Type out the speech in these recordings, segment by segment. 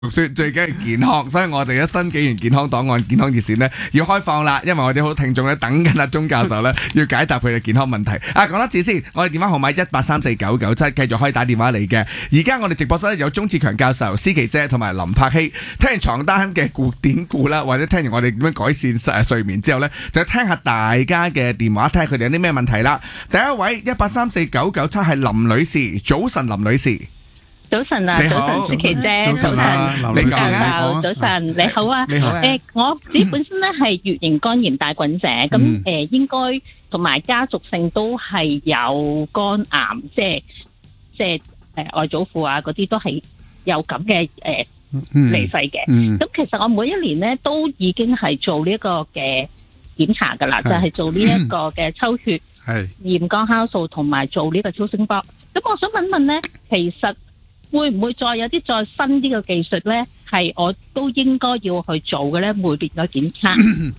最緊係健康，所以我哋一新紀元健康檔案、健康熱線呢要開放啦，因為我哋好多聽眾咧等緊阿鐘教授咧要解答佢嘅健康問題。講多次先，我哋電話號碼1834997，繼續可以打電話嚟嘅。而家我哋直播室有鐘志強教授、思琪姐同埋林柏希。聽完床單嘅典故啦，或者聽完我哋點樣改善睡眠之後呢，就聽下大家嘅電話，睇下佢哋有啲咩問題啦。第一位1834997係林女士，早晨林女士。 早晨啊，早晨思琪姐， 早晨啊，林女士， 早晨，你好啊， 你好啊。 我自己本身咧係乙型肝炎帶菌者，咁應該同埋家族性都係有肝癌，即係外祖父啊嗰啲都係有咁嘅離世嘅。咁其實我每一年咧都已經係做呢一個嘅檢查噶啦，就係做呢一個嘅抽血、驗肝酵素同埋做呢個超聲波。咁我想問問咧，其實會唔會再有啲再新啲嘅技術咧？係我都應該要去做嘅咧，每年嘅檢測。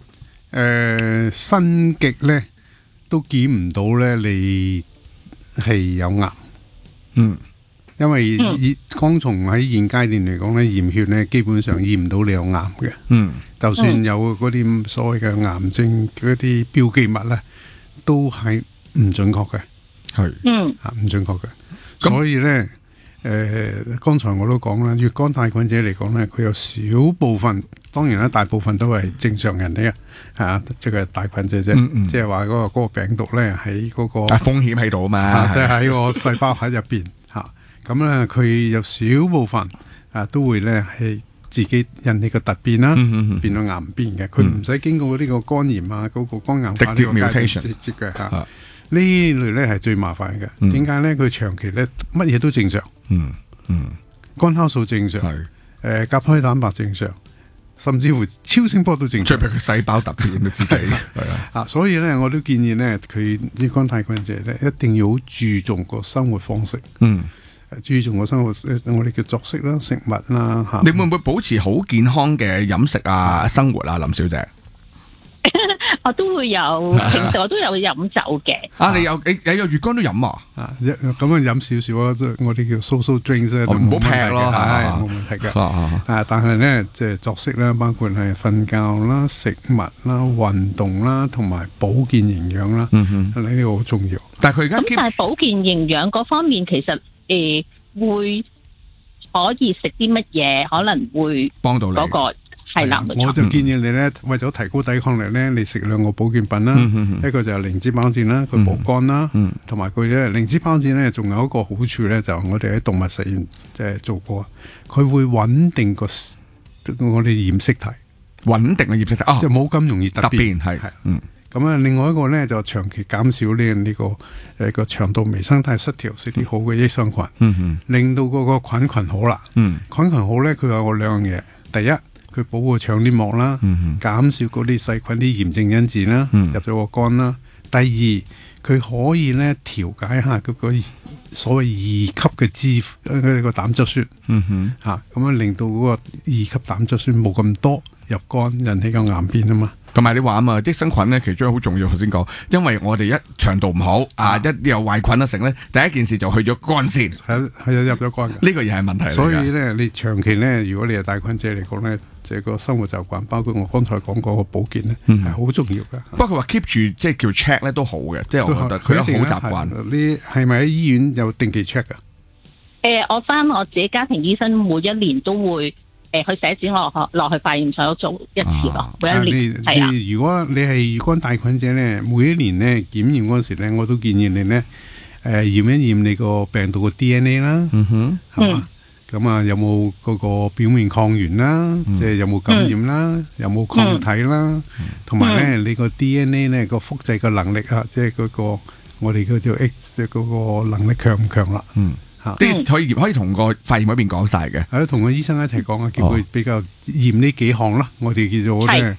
新極咧都檢唔到咧，你係有癌。因為剛從喺現階段嚟講咧，驗血咧基本上驗唔到你有癌嘅。就算有嗰啲所謂嘅癌症嗰啲標記物咧，都係唔準確嘅。唔準確嘅。所以咧。剛才我都講啦，乙肝帶菌者嚟講咧，佢有少部分，當然啦，大部分都係正常人嚟嘅，即係帶菌者啫，即係話嗰個病毒咧喺嗰個風險喺度啊嘛， 即係喺個細胞核入邊咁咧佢有少部分都會咧係自己引起個突變啦，變到癌變嘅，佢唔使經過呢個肝炎啊，嗰個肝硬化呢個階段直接嘅呢類咧係最麻煩嘅。點解咧？佢長期咧乜嘢都正常，肝酵素正常，甲胎蛋白正常，甚至乎超聲波都正常。 除非佢細胞突變自己所以咧我都建議咧佢乙肝帶菌者咧一定要好注重個生活方式，注重個生活我哋嘅作息啦、食物啦。 你會唔會保持好健康嘅飲食啊、生活啊，林小姐？ 我都會有，平時我都有飲酒嘅。 你有乙肝都飲啊？ 咁飲少少啊，即係我哋叫 social drinks 咧， 唔好劈咯， 冇問題嘅。但係咧，即係作息啦，包括係瞓覺啦、食物啦、運動啦，同埋保健營養啦，呢個好重要。 但係佢而家但係保健營養嗰方面，其實會可以食啲乜嘢，可能會幫到你嗰個。係啦， 我就建議你咧，為咗提高抵抗力咧，你食兩個保健品啦。一個就係靈芝孢子啦，佢補肝啦，同埋佢咧靈芝孢子咧，仲有一個好處咧，就我哋喺動物實驗即係做過，佢會穩定個我哋染色體， 穩定嘅染色體， 即係冇咁容易突變。 係咁啊，另外一個咧就長期減少呢個個腸道微生態失調，食啲好嘅益生菌，令到嗰個菌群好啦。菌群好咧，佢有兩樣嘢，第一。佢保護腸黏膜啦，減少嗰啲細菌啲炎症因子啦，入咗個肝啦。第二，佢可以咧調解下嗰個所謂二級嘅脂個膽汁酸，咁樣令到嗰個二級膽汁酸冇咁多入肝，引起個癌變啊嘛。 同埋你話啊嘛，益生菌咧其中好重要，頭先講，因為我哋一腸道唔好一有壞菌成咧，第一件事就去咗肝先， 係入咗肝。 呢個又係問題嚟㗎。 所以咧，你長期咧，如果你係帶菌者嚟講咧，即係個生活習慣，包括我剛才講嗰個保健咧，係好重要㗎。 不過佢話 keep 住即係叫 check 咧都好嘅，即係我覺得佢有好習慣。 你係咪喺醫院有定期 check 㗎？ 我返我自己家庭醫生每一年都會。去寫紙落去化驗所做一次咯，每一年係啊。 如果你係乙肝帶菌者咧，每一年咧檢驗嗰時咧，我都建議你咧驗一驗你個病毒嘅 DNA 啦，係嘛？咁啊有冇嗰個表面抗原啦，即係有冇感染啦，有冇抗體啦，同埋咧你個 DNA 咧個複製嘅能力啊，即係嗰個我哋叫做 X 嗰個能力強唔強啦。 啲可以同個化驗嗰邊講晒嘅， 係同個醫生一齊講啊，叫佢比較驗呢幾項啦。我哋叫做咧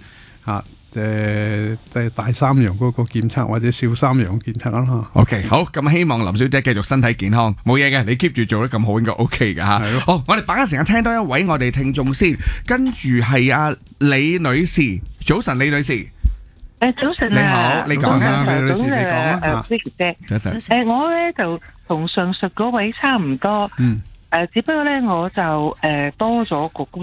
大三陽嗰個檢測或者小三陽檢測啦。 OK， 好，咁希望林小姐繼續身體健康，冇嘢嘅，你 keep 住做得咁好應該 OK 㗎嚇。好，我哋把握時間聽多一位我哋聽眾先，跟住係阿李女士，早晨李女士。 早晨啊， 你好，你講啊， 李女士，你講啊， 思琪姐。我咧就同上述嗰位差唔多， 只不過咧我就多咗個工